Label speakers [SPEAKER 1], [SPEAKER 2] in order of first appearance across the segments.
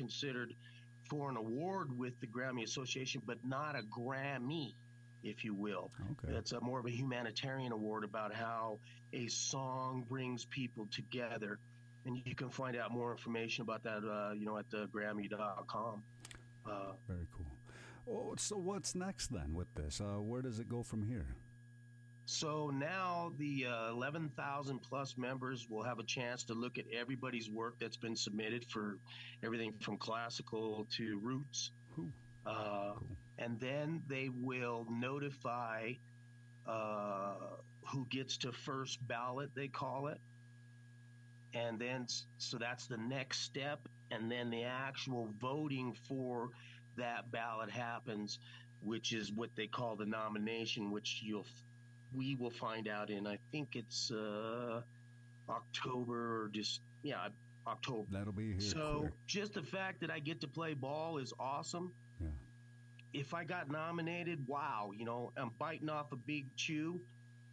[SPEAKER 1] considered for an award with the Grammy Association, but not a Grammy, if you will.
[SPEAKER 2] Okay.
[SPEAKER 1] It's more of a humanitarian award about how a song brings people together. And you can find out more information about that, at the Grammy.com.
[SPEAKER 2] Very cool. Oh, so what's next then with this? Where does it go from here?
[SPEAKER 1] So now the 11,000 plus members will have a chance to look at everybody's work that's been submitted for everything from classical to roots.
[SPEAKER 2] Cool.
[SPEAKER 1] And then they will notify who gets to first ballot, they call it. And then, so that's the next step. And then the actual voting for that ballot happens, which is what they call the nomination, which we will find out in, I think it's October, October.
[SPEAKER 2] That'll be here.
[SPEAKER 1] So
[SPEAKER 2] quick.
[SPEAKER 1] Just the fact that I get to play ball is awesome.
[SPEAKER 2] Yeah.
[SPEAKER 1] If I got nominated, wow, I'm biting off a big chew.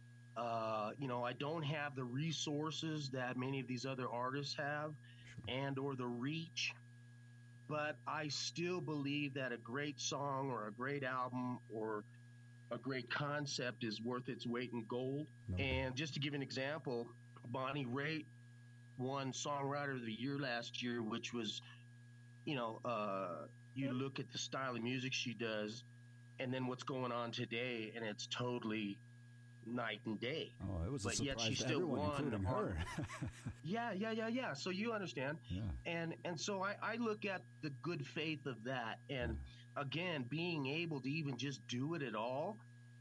[SPEAKER 1] I don't have the resources that many of these other artists have, and or the reach, but I still believe that a great song or a great album or a great concept is worth its weight in gold.
[SPEAKER 2] No.
[SPEAKER 1] And just to give an example, Bonnie Raitt won Songwriter of the Year last year, which was, you look at the style of music she does and then what's going on today, and it's totally night and day.
[SPEAKER 2] Oh, it was a surprise
[SPEAKER 1] yet she
[SPEAKER 2] to
[SPEAKER 1] still
[SPEAKER 2] everyone,
[SPEAKER 1] won,
[SPEAKER 2] including her.
[SPEAKER 1] Yeah. So you understand.
[SPEAKER 2] Yeah.
[SPEAKER 1] And so I look at the good faith of that. And again, being able to even just do it at all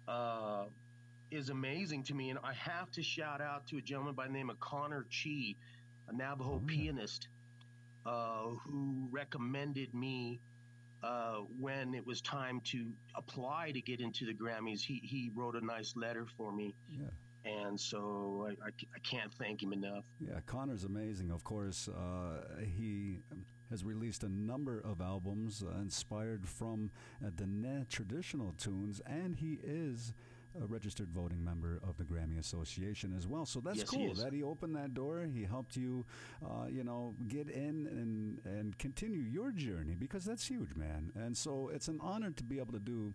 [SPEAKER 1] is amazing to me. And I have to shout out to a gentleman by the name of Connor Chi, a Navajo pianist, who recommended me when it was time to apply to get into the Grammys. He wrote a nice letter for me.
[SPEAKER 2] Yeah.
[SPEAKER 1] And so I can't thank him enough.
[SPEAKER 2] Yeah, Connor's amazing. Of course, he has released a number of albums inspired from Dene traditional tunes, and he is a registered voting member of the Grammy Association as well. So that's
[SPEAKER 1] yes,
[SPEAKER 2] cool that he opened that door. He helped you, get in and continue your journey, because that's huge, man. And so it's an honor to be able to do,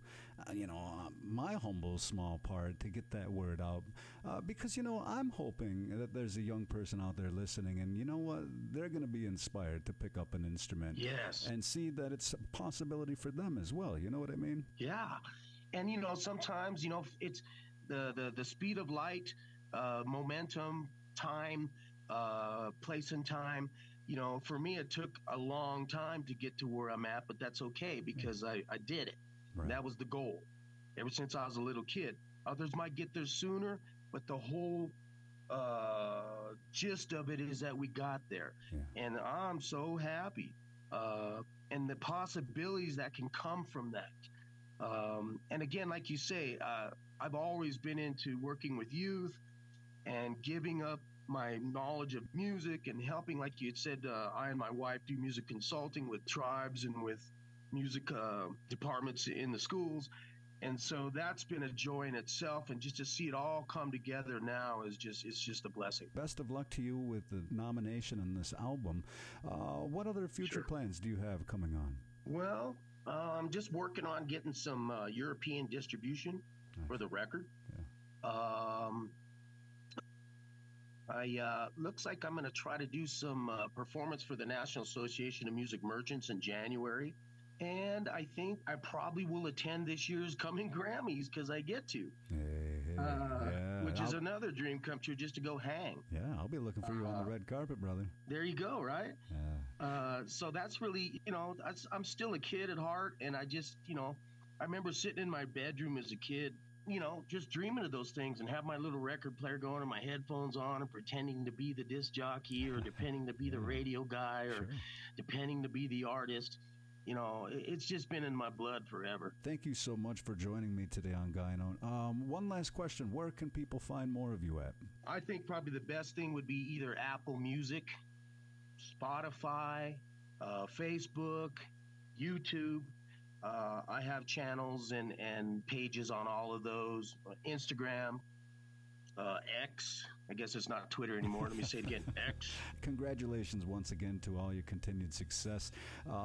[SPEAKER 2] my humble small part to get that word out. Because, I'm hoping that there's a young person out there listening, and you know what? They're going to be inspired to pick up an instrument.
[SPEAKER 1] Yes.
[SPEAKER 2] And see that it's a possibility for them as well. You know what I mean?
[SPEAKER 1] Yeah. And, sometimes, it's the speed of light, momentum, time, place and time. For me, it took a long time to get to where I'm at, but that's okay because I did it.
[SPEAKER 2] Right.
[SPEAKER 1] That was the goal ever since I was a little kid. Others might get there sooner, but the whole gist of it is that we got there.
[SPEAKER 2] Yeah.
[SPEAKER 1] And I'm so happy. And the possibilities that can come from that. And again, like you say, I've always been into working with youth and giving up my knowledge of music and helping, like you had said, I and my wife do music consulting with tribes and with music departments in the schools. And so that's been a joy in itself. And just to see it all come together now it's just a blessing.
[SPEAKER 2] Best of luck to you with the nomination on this album. What other future plans do you have coming on?
[SPEAKER 1] Well, I'm just working on getting some European distribution for the record.
[SPEAKER 2] Yeah.
[SPEAKER 1] Looks like I'm going to try to do some performance for the National Association of Music Merchants in January. And I think I probably will attend this year's coming Grammys because I get to. Which is another dream come true, just to go hang.
[SPEAKER 2] Yeah, I'll be looking for you on the red carpet, brother.
[SPEAKER 1] There you go, right?
[SPEAKER 2] Yeah.
[SPEAKER 1] So that's really, I'm still a kid at heart. And I just, I remember sitting in my bedroom as a kid, just dreaming of those things and have my little record player going and my headphones on and pretending to be the disc jockey or pretending to be the radio guy or pretending to be the artist. It's just been in my blood forever.
[SPEAKER 2] Thank you so much for joining me today on Guy Known. One last question. Where can people find more of you at?
[SPEAKER 1] I think probably the best thing would be either Apple Music, Spotify, Facebook, YouTube. I have channels and pages on all of those. Instagram, X. I guess it's not Twitter anymore. Let me say it again. X.
[SPEAKER 2] Congratulations once again to all your continued success.